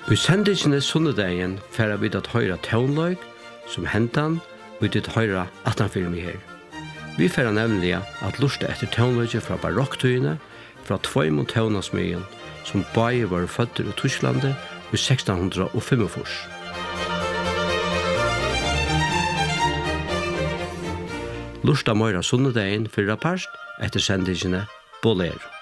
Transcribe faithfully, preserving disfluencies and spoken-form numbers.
I sendingene sunnedegen færa vi at høyra tøvnløg, som hentan, og dit høyra attanfyrir mig her. Vi færa nemlig at lusta etter tøvnløgje fra barokktøyene, fra tveimund tøvnasmøyen, som bare var fødder i Tysklandet i sexton fimogfyrre. Lusta møyra sunnedegen fyrra parst etter sendingene Bolero.